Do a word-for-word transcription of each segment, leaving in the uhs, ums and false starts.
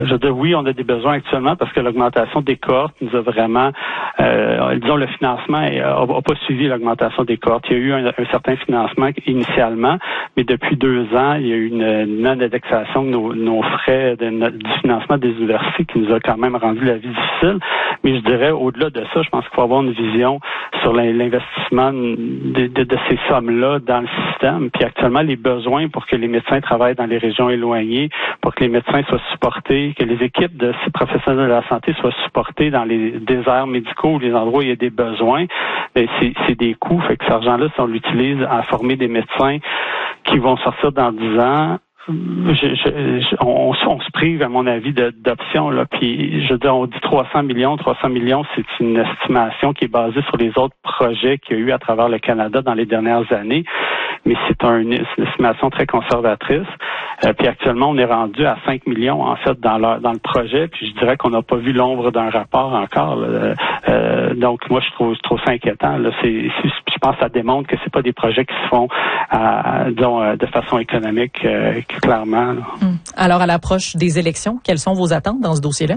Je dis oui, on a des besoins actuellement parce que l'augmentation des cohortes nous a vraiment, euh, disons, le financement n'a pas suivi l'augmentation des cohortes. Il y a eu un, un certain financement initialement, mais depuis deux ans, il y a eu une non-indexation de nos, nos frais de, de, du financement des universités qui nous a quand même rendu la vie difficile. Mais je dirais, au-delà de ça, je pense qu'il faut avoir une vision sur l'investissement de, de, de ces sommes-là dans le système. Puis actuellement, les besoins pour que les médecins travaillent dans les régions éloignées, pour que les médecins soient supportés, que les équipes de ces professionnels de la santé soient supportées dans les déserts médicaux ou les endroits où il y a des besoins, bien, c'est, c'est des coûts. Fait que cet argent-là, si on l'utilise à former des médecins qui vont sortir dans dix ans, Je, je, je, on, on se prive, à mon avis, de, d'options. Là. Puis, je veux dire, on dit trois cents millions. trois cents millions, c'est une estimation qui est basée sur les autres projets qu'il y a eu à travers le Canada dans les dernières années. Mais c'est un, une estimation très conservatrice. Euh, puis actuellement, on est rendu à cinq millions, en fait, dans, leur, dans le projet. Puis je dirais qu'on n'a pas vu l'ombre d'un rapport encore. Là. Euh, donc, moi, je trouve, je trouve ça inquiétant. Là. C'est, c'est, je pense que ça démontre que c'est pas des projets qui se font, à, disons, de façon économique, euh, clairement. Là. Alors, à l'approche des élections, quelles sont vos attentes dans ce dossier-là?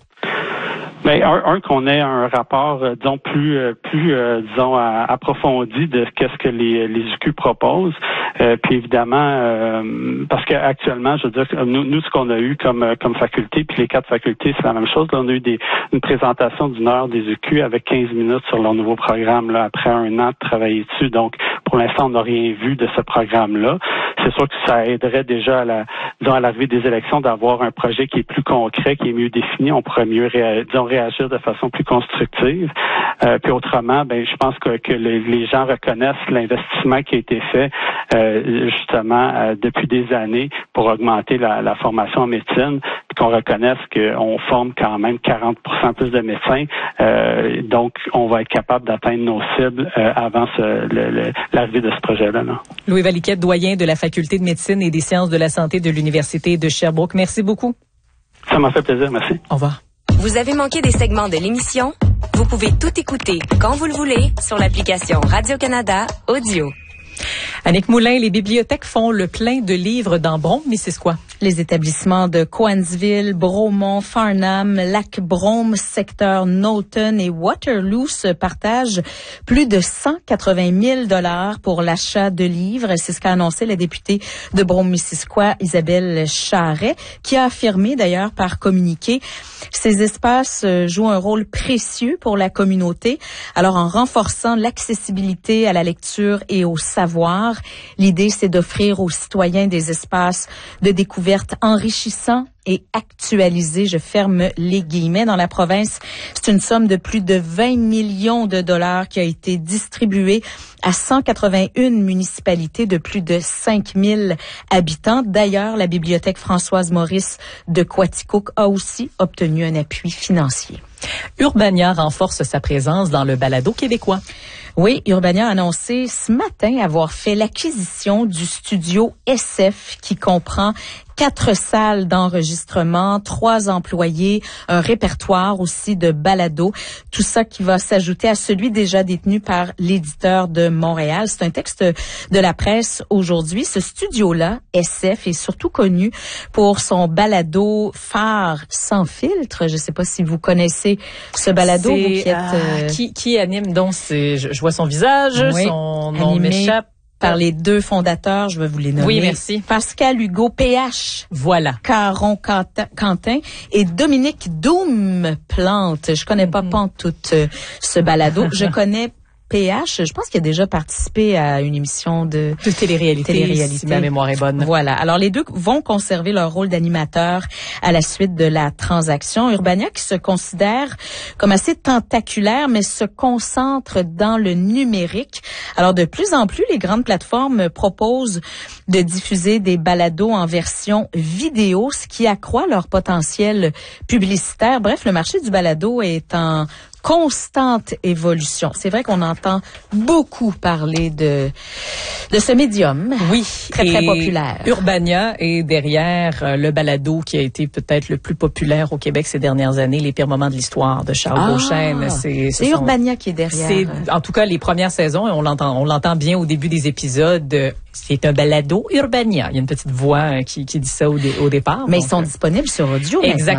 Ben, un, un qu'on ait un rapport, euh, disons, plus, euh, plus, euh, disons, à, approfondi de qu'est-ce que les, les U Q proposent. Euh, puis évidemment, euh, parce qu'actuellement, je veux dire, nous, nous, ce qu'on a eu comme, comme faculté, puis les quatre facultés, c'est la même chose. Là, on a eu des, une présentation d'une heure des U Q avec quinze minutes sur leur nouveau programme, là, après un an de travailler dessus. Donc, pour l'instant, on n'a rien vu de ce programme-là. C'est sûr que ça aiderait déjà à la, disons, à l'arrivée des élections d'avoir un projet qui est plus concret, qui est mieux défini. On pourrait mieux réagir, disons, réagir de façon plus constructive. Euh, puis autrement, ben, je pense que, que les, les gens reconnaissent l'investissement qui a été fait euh, justement euh, depuis des années pour augmenter la, la formation en médecine, puis qu'on reconnaisse qu'on forme quand même quarante pour cent plus de médecins. Euh, donc, on va être capable d'atteindre nos cibles euh, avant ce, le, le, l'arrivée de ce projet-là. Là. Louis Valiquette, doyen de la Faculté de médecine et des sciences de la santé de l'Université de Sherbrooke. Merci beaucoup. Ça m'a fait plaisir. Merci. Au revoir. Vous avez manqué des segments de l'émission? Vous pouvez tout écouter quand vous le voulez sur l'application Radio-Canada Audio. Annick Moulin, les bibliothèques font le plein de livres dans Brome-Missisquoi. Les établissements de Cowansville, Bromont, Farnham, Lac-Brome, secteur Knowlton et Waterloo se partagent plus de cent quatre-vingt mille dollars pour l'achat de livres. C'est ce qu'a annoncé la députée de Brome-Missisquoi, Isabelle Charret, qui a affirmé d'ailleurs par communiqué ces espaces jouent un rôle précieux pour la communauté. Alors, en renforçant l'accessibilité à la lecture et au savoir, l'idée, c'est d'offrir aux citoyens des espaces de découverte enrichissants et actualisés. Je ferme les guillemets. Dans la province, c'est une somme de plus de vingt millions de dollars qui a été distribuée à cent quatre-vingt-une municipalités de plus de cinq mille habitants. D'ailleurs, la bibliothèque Françoise Maurice de Quaticook a aussi obtenu un appui financier. Urbania renforce sa présence dans le balado québécois. Oui, Urbania a annoncé ce matin avoir fait l'acquisition du studio S F qui comprend quatre salles d'enregistrement, trois employés, un répertoire aussi de balado. Tout ça qui va s'ajouter à celui déjà détenu par l'éditeur de Montréal. C'est un texte de la presse aujourd'hui. Ce studio-là, S F, est surtout connu pour son balado phare sans filtre. Je ne sais pas si vous connaissez ce balado. C'est, vous qui, êtes, euh, qui, qui anime donc, c'est, je, je vois son visage, oui, son nom m'échappe. Par les deux fondateurs, je vais vous les nommer. Oui, merci. Pascal Hugo P H. Voilà. Caron Quentin et Dominique Doom Plante. Je connais pas pantoute euh, ce balado. Je connais P H, je pense qu'il a déjà participé à une émission de, de télé-réalité, télé-réalité, si ma mémoire est bonne. Voilà. Alors, les deux vont conserver leur rôle d'animateur à la suite de la transaction. Urbania, qui se considère comme assez tentaculaire, mais se concentre dans le numérique. Alors, de plus en plus, les grandes plateformes proposent de diffuser des balados en version vidéo, ce qui accroît leur potentiel publicitaire. Bref, le marché du balado est en constante évolution. C'est vrai qu'on entend beaucoup parler de de ce médium. Oui, très très populaire. Urbania est derrière euh, le balado qui a été peut-être le plus populaire au Québec ces dernières années, Les pires moments de l'histoire de Charles ah, Beauchesne. C'est, c'est Urbania qui est derrière. C'est en tout cas les premières saisons et on l'entend on l'entend bien au début des épisodes. C'est un balado Urbania. Il y a une petite voix qui qui dit ça au, dé, au départ. Mais donc, ils sont disponibles sur audio. Exactement.